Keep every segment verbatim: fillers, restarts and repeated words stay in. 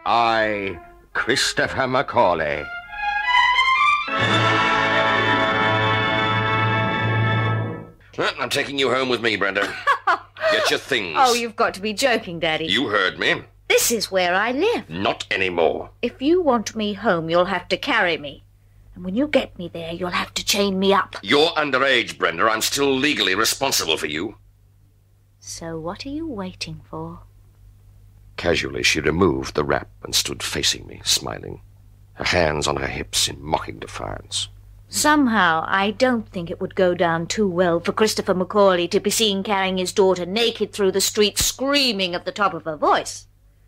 I, Christopher Macaulay. Well, I'm taking you home with me, Brenda. Get your things. Oh, you've got to be joking, Daddy. You heard me. This is where I live. Not anymore. If you want me home, you'll have to carry me. And when you get me there, you'll have to chain me up. You're underage, Brenda. I'm still legally responsible for you. So what are you waiting for? Casually, she removed the wrap and stood facing me, smiling, her hands on her hips in mocking defiance. Somehow, I don't think it would go down too well for Christopher Macaulay to be seen carrying his daughter naked through the streets, screaming at the top of her voice.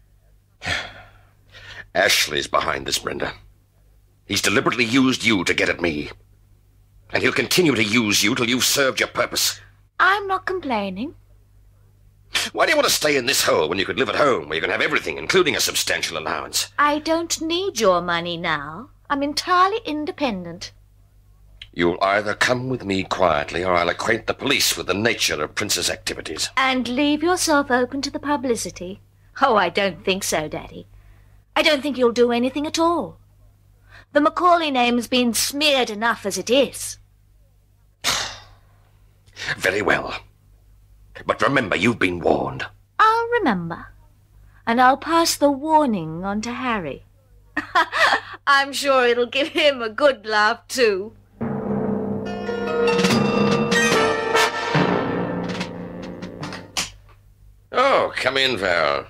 Ashley's behind this, Brenda. He's deliberately used you to get at me. And he'll continue to use you till you've served your purpose. I'm not complaining. Why do you want to stay in this hole when you could live at home, where you can have everything, including a substantial allowance? I don't need your money now. I'm entirely independent. You'll either come with me quietly, or I'll acquaint the police with the nature of Prince's activities. And leave yourself open to the publicity? Oh, I don't think so, Daddy. I don't think you'll do anything at all. The Macaulay name's been smeared enough as it is. Very well. But remember, you've been warned. I'll remember. And I'll pass the warning on to Harry. I'm sure it'll give him a good laugh, too. Oh, come in, Val.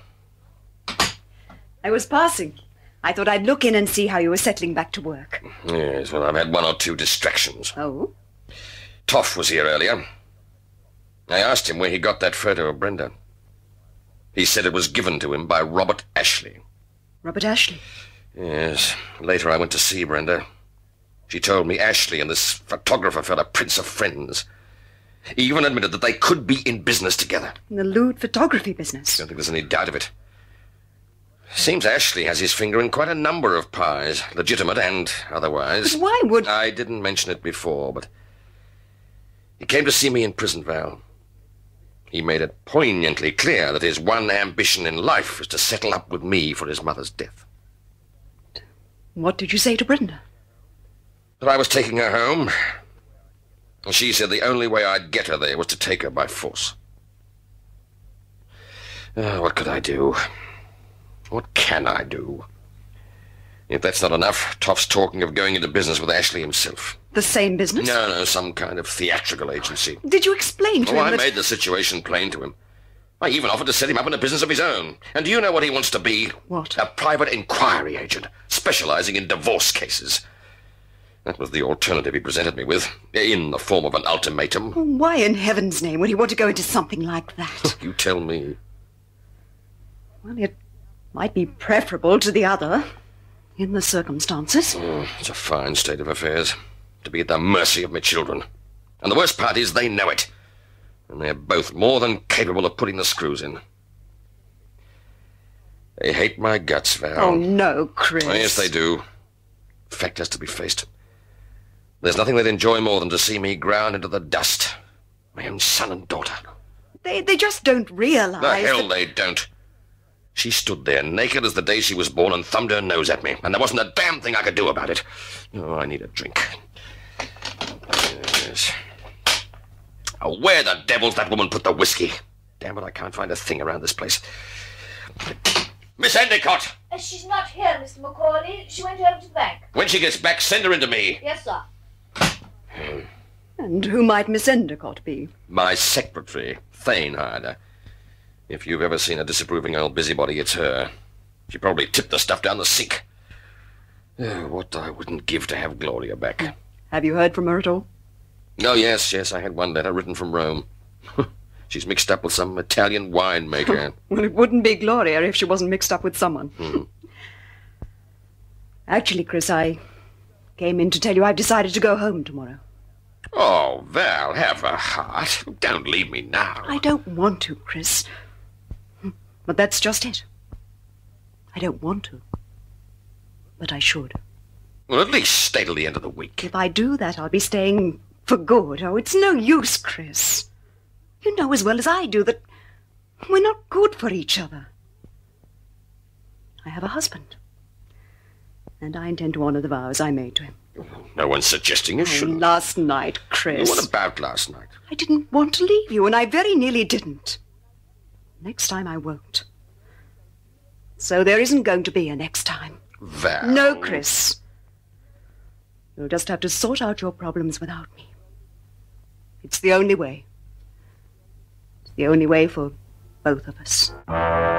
I was passing. I thought I'd look in and see how you were settling back to work. Yes, well, I've had one or two distractions. Oh? Toff was here earlier. I asked him where he got that photo of Brenda. He said it was given to him by Robert Ashley. Robert Ashley? Yes. Later I went to see Brenda. She told me Ashley and this photographer fellow Prince are friends. He even admitted that they could be in business together. In the lewd photography business? I don't think there's any doubt of it. Seems Ashley has his finger in quite a number of pies, legitimate and otherwise. But why would... I didn't mention it before, but he came to see me in prison, Val. He made it poignantly clear that his one ambition in life was to settle up with me for his mother's death. What did you say to Brenda? That I was taking her home. And she said the only way I'd get her there was to take her by force. Uh, what could I do? What can I do? If that's not enough, Toff's talking of going into business with Ashley himself. The same business? No, no, some kind of theatrical agency. Did you explain to oh, him I that... made the situation plain to him. I even offered to set him up in a business of his own. And do you know what he wants to be? What? A private inquiry agent, specializing in divorce cases. That was the alternative he presented me with, in the form of an ultimatum. Oh, why in heaven's name would he want to go into something like that? You tell me. Well, it might be preferable to the other, in the circumstances. Oh, it's a fine state of affairs, to be at the mercy of my children. And the worst part is they know it. And they're both more than capable of putting the screws in. They hate my guts, Val. Oh, no, Chris. Oh, yes, they do. Fact has to be faced. There's nothing they'd enjoy more than to see me ground into the dust. My own son and daughter. They, they just don't realize... The hell that... they don't. She stood there naked as the day she was born and thumbed her nose at me, and there wasn't a damn thing I could do about it. Oh, I need a drink. Yes. Oh, where the devil's that woman put the whiskey? Damn it, I can't find a thing around this place. Miss Endicott! Uh, she's not here, Mister Macaulay. She went over to the bank. When she gets back, send her in to me. Yes, sir. And who might Miss Endicott be? My secretary, Thane hired her. If you've ever seen a disapproving old busybody, it's her. She probably tipped the stuff down the sink. Oh, what I wouldn't give to have Gloria back. Have you heard from her at all? Oh, yes, yes, I had one letter written from Rome. She's mixed up with some Italian winemaker. Well, it wouldn't be Gloria if she wasn't mixed up with someone. Hmm. Actually, Chris, I came in to tell you I've decided to go home tomorrow. Oh, Val, have a heart. Don't leave me now. I don't want to, Chris. But that's just it. I don't want to. But I should. Well, at least stay till the end of the week. If I do that, I'll be staying for good. Oh, it's no use, Chris. You know as well as I do that we're not good for each other. I have a husband. And I intend to honor the vows I made to him. No one's suggesting you Oh, shouldn't. last night, Chris. What about last night? I didn't want to leave you, and I very nearly didn't. Next time I won't. So there isn't going to be a next time. Val. No, Chris. You'll just have to sort out your problems without me. It's the only way. It's the only way for both of us.